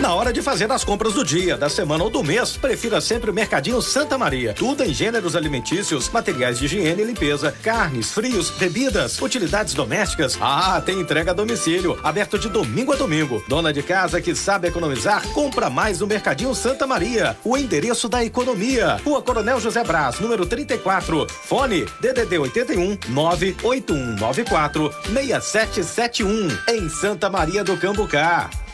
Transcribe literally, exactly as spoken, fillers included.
Na hora de fazer as compras do dia, da semana ou do mês, prefira sempre o Mercadinho Santa Maria. Tudo em gêneros alimentícios, materiais de higiene e limpeza, carnes, frios, bebidas, utilidades domésticas. Ah, tem entrega a domicílio, aberto de domingo a domingo. Dona de casa que sabe economizar, compra mais no Mercadinho Santa Maria. O endereço da economia. Rua Coronel José Brás, número trinta e quatro. Fone D D D oitenta e um, nove oito um nove quatro, seis sete sete um. Em Santa Maria do Cambucá.